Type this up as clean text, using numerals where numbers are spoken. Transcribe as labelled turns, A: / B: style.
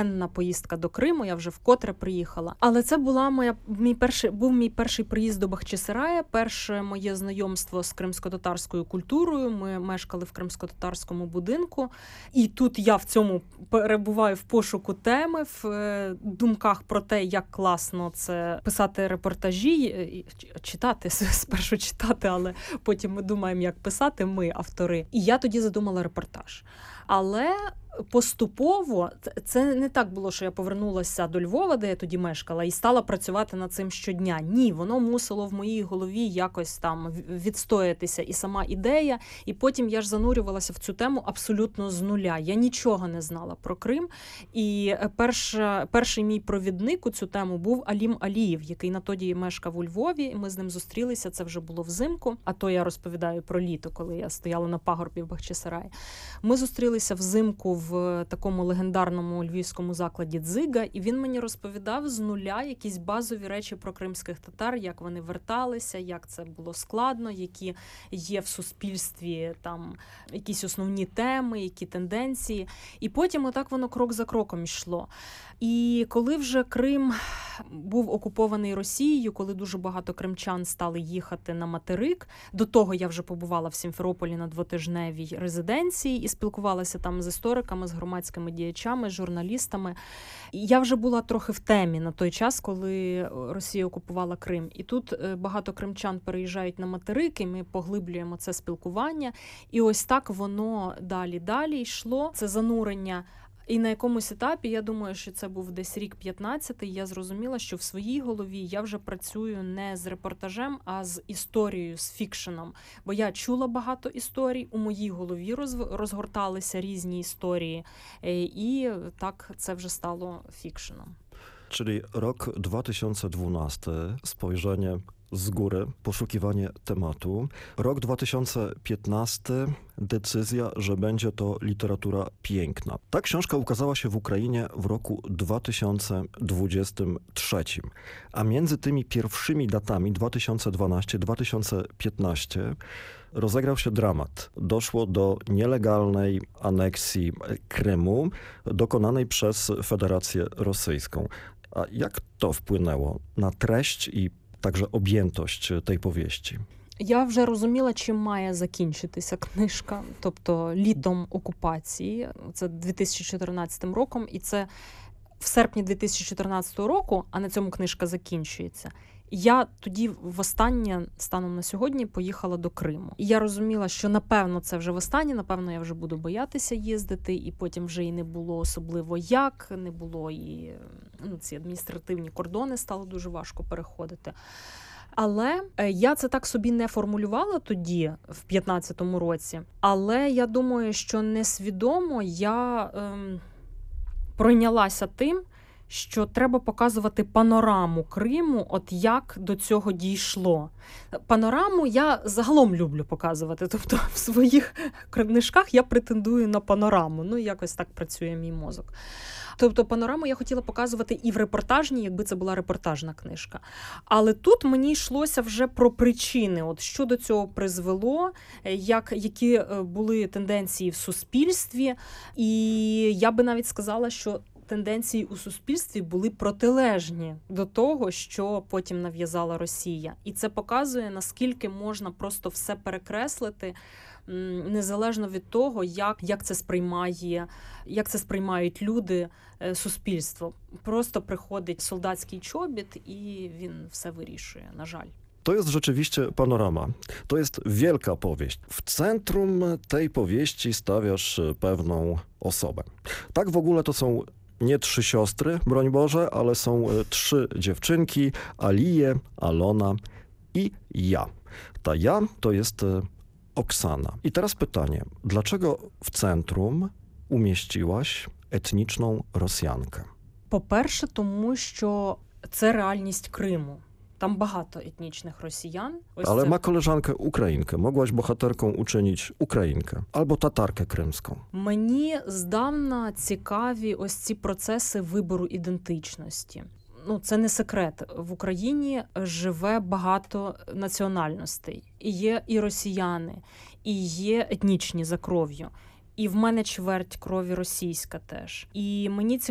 A: буденна поїздка до Криму, я вже вкотре приїхала. Але це була був мій перший приїзд до Бахчисарая, перше моє знайомство з кримсько-татарською культурою. Ми мешкали в кримсько-татарському будинку, і тут я в цьому перебуваю в пошуку теми, в думках про те, як класно це писати репортажі, читати, спершу читати, але потім ми думаємо, як писати, ми, автори. І я тоді задумала репортаж. Але поступово це не так було, що я повернулася до Львова, де я тоді мешкала, і стала працювати над цим щодня. Ні, воно мусило в моїй голові якось там відстоятися і сама ідея. І потім я ж занурювалася в цю тему абсолютно з нуля. Я нічого не знала про Крим. І перший мій провідник у цю тему був Алім Алієв, який на тоді мешкав у Львові. І ми з ним зустрілися, це вже було взимку. А то я розповідаю про літо, коли я стояла на пагорбі в Бахчисараї. Ми зустрілися взимку в такому легендарному львівському закладі «Дзига», і він мені розповідав з нуля якісь базові речі про кримських татар, як вони верталися, як це було складно, які є в суспільстві там якісь основні теми, які тенденції. І потім отак воно крок за кроком йшло. І коли вже Крим був окупований Росією, коли дуже багато кримчан стали їхати на материк, до того я вже побувала в Сімферополі на двотижневій резиденції і спілкувалася там з істориками, з громадськими діячами, з журналістами. І я вже була трохи в темі на той час, коли Росія окупувала Крим. І тут багато кримчан переїжджають на материк, і ми поглиблюємо це спілкування. І ось так воно далі йшло. Це занурення. І на якомусь етапі, я думаю, що це був десь рік 15-й, я зрозуміла, що в своїй голові я вже працюю не з репортажем, а з історією, з фікшеном. Бо я чула багато історій, у моїй голові розгорталися різні історії, і так це вже стало фікшеном.
B: Czyli rok 2012, spojrzenie z góry, poszukiwanie tematu. Rok 2015, decyzja, że będzie to literatura piękna. Ta książka ukazała się w Ukrainie w roku 2023. A między tymi pierwszymi datami 2012-2015 rozegrał się dramat. Doszło do nielegalnej aneksji Krymu dokonanej przez Federację Rosyjską. A jak to wpłynęło na treść i także objętość tej powieści?
A: Я вже розуміла, чим має закінчитися книжка, тобто літом окупації, це 2014 роком, і це в серпні 2014 року, а на цьому книжка закінчується. Я тоді востаннє, станом на сьогодні, поїхала до Криму. І я розуміла, що напевно це вже востаннє, напевно я вже буду боятися їздити, і потім вже і не було особливо як, не було і ці адміністративні кордони стало дуже важко переходити. Але я це так собі не формулювала тоді, в 15-му році. Але я думаю, що несвідомо я пройнялася тим, що треба показувати панораму Криму, от як до цього дійшло. Панораму я загалом люблю показувати, тобто в своїх книжках я претендую на панораму, якось так працює мій мозок. Тобто панораму я хотіла показувати і в репортажній, якби це була репортажна книжка. Але тут мені йшлося вже про причини, от що до цього призвело, які були тенденції в суспільстві. І я би навіть сказала, що тенденції у суспільстві були протилежні до того, що потім нав'язала Росія. І це показує, наскільки можна просто все перекреслити, незалежно від того, як це сприймають люди, суспільство. Просто приходить солдатський чобіт і він все вирішує, на жаль.
B: To jest rzeczywiście panorama. To jest wielka powieść. W centrum tej powieści stawiasz pewną osobę. Tak w ogóle to są nie 3 siostry, broń Boże, ale są 3 dziewczynki, Alije, Alona i ja. Ta ja to jest Oksana. I teraz pytanie, dlaczego w centrum umieściłaś etniczną Rosjankę?
A: По-перше, тому що це реальність Криму. Там багато етнічних росіян.
B: Ale ma koleżankę Ukrainkę. Mogłaś bohaterką uczynić Ukrainkę albo Tatarkę krymską.
A: Мені здавна цікаві ось ці процеси вибору ідентичності. Це не секрет. В Україні живе багато національностей. І є і росіяни, і є етнічні за кров'ю. І в мене чверть крові російська теж. І мені